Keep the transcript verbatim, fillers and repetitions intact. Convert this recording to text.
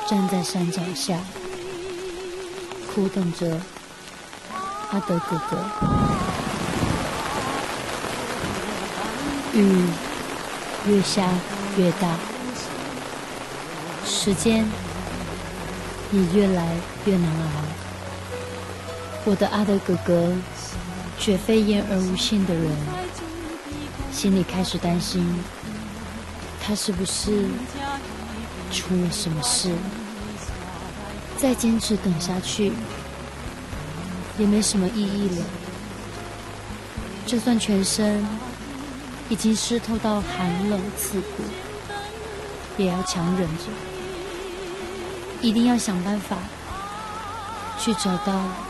站在山脚下，苦等着阿德哥哥。雨越下越大，时间也越来越难熬。我的阿德哥哥绝非言而无信的人，心里开始担心，他是不是出了什么事？再坚持等下去也没什么意义了。就算全身已经湿透到寒冷刺骨，也要强忍着，一定要想办法去找到